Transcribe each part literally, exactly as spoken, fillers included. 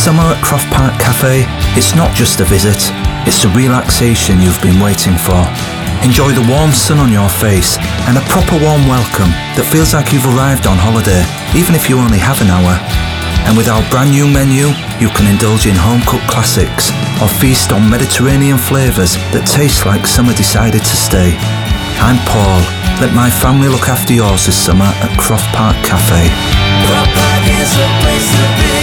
summer at Croft Park Cafe, it's not just a visit, it's the relaxation you've been waiting for. Enjoy the warm sun on your face and a proper warm welcome that feels like you've arrived on holiday, even if you only have an hour. And with our brand new menu, you can indulge in home-cooked classics or feast on Mediterranean flavours that taste like summer decided to stay. I'm Paul. Let my family look after yours this summer at Croft Park Cafe. Croft Park is the place to be.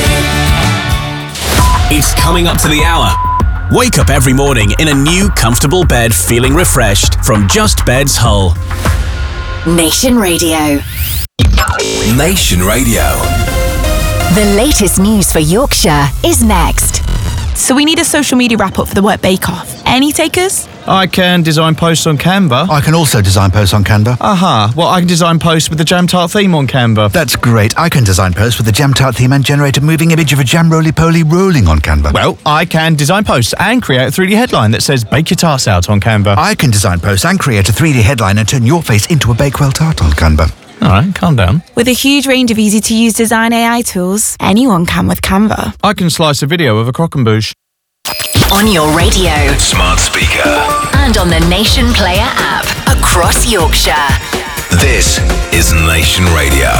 It's coming up to the hour. Wake up every morning in a new, comfortable bed feeling refreshed from Just Beds Hull. Nation Radio. Nation Radio. The latest news for Yorkshire is next. So we need a social media wrap-up for the Work Bake-Off. Any takers? I can design posts on Canva. I can also design posts on Canva. Aha, well, I can design posts with the Jam Tart theme on Canva. That's great. I can design posts with the Jam Tart theme and generate a moving image of a jam roly-poly rolling on Canva. Well, I can design posts and create a three D headline that says bake your tarts out on Canva. I can design posts and create a three D headline and turn your face into a Bakewell tart on Canva. All right, calm down. With a huge range of easy-to-use design A I tools, anyone can with Canva. I can slice a video of a croquembouche. On your radio. Smart speaker. And on the Nation Player app across Yorkshire. This is Nation Radio.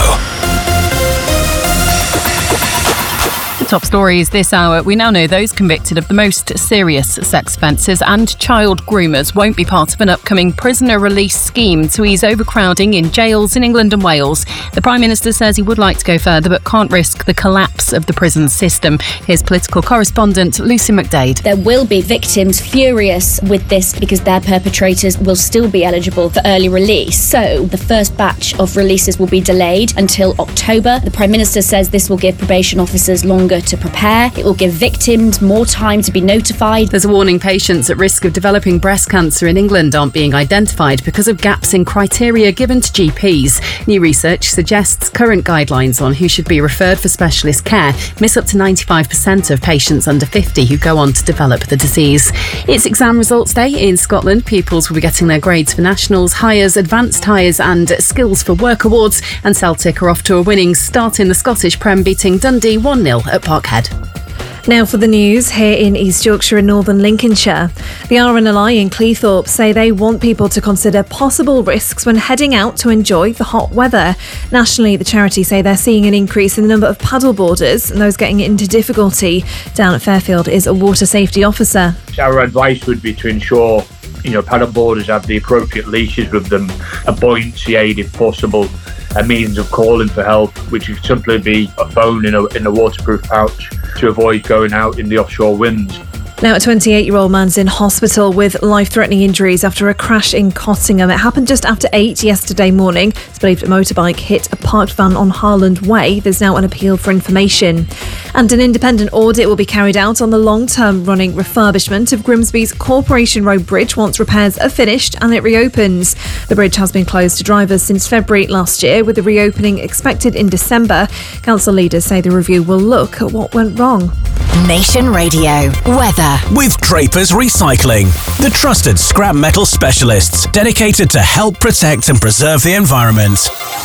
Top stories this hour. We now know those convicted of the most serious sex offences and child groomers won't be part of an upcoming prisoner release scheme to ease overcrowding in jails in England and Wales. The Prime Minister says he would like to go further but can't risk the collapse of the prison system. Here's political correspondent Lucy McDade. There will be victims furious with this because their perpetrators will still be eligible for early release. So the first batch of releases will be delayed until October. The Prime Minister says this will give probation officers longer to prepare. It will give victims more time to be notified. There's a warning patients at risk of developing breast cancer in England aren't being identified because of gaps in criteria given to G Ps. New research suggests current guidelines on who should be referred for specialist care miss up to ninety-five percent of patients under fifty who go on to develop the disease. It's exam results day in Scotland. Pupils will be getting their grades for nationals, Highers, Advanced Highers and Skills for Work awards, and Celtic are off to a winning start in the Scottish Prem, beating Dundee one nil at Parkhead. Now for the news here in East Yorkshire and Northern Lincolnshire. The R N L I in Cleethorpes say they want people to consider possible risks when heading out to enjoy the hot weather. Nationally, the charity say they're seeing an increase in the number of paddleboarders and those getting into difficulty. Down at Fairfield is a water safety officer. Our advice would be to ensure, you know, paddleboarders have the appropriate leashes with them, a buoyancy aid if possible, a means of calling for help, which would simply be a phone in a, in a waterproof pouch to avoid going out in the offshore winds. Now, a twenty-eight-year-old man's in hospital with life-threatening injuries after a crash in Cottingham. It happened just after eight yesterday morning. It's believed a motorbike hit a parked van on Harland Way. There's now an appeal for information. And an independent audit will be carried out on the long-term running refurbishment of Grimsby's Corporation Road Bridge once repairs are finished and it reopens. The bridge has been closed to drivers since February last year, with the reopening expected in December. Council leaders say the review will look at what went wrong. Nation Radio. Weather. With Drapers Recycling, the trusted scrap metal specialists dedicated to help protect and preserve the environment.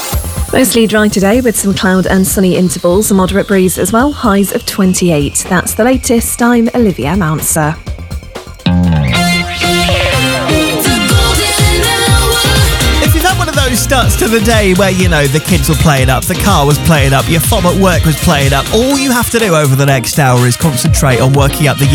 Mostly dry today with some cloud and sunny intervals, a moderate breeze as well, highs of twenty-eight. That's the latest. I'm Olivia Mounser. Those starts to the day where, you know, the kids were playing up, the car was playing up, your fob at work was playing up. All you have to do over the next hour is concentrate on working out the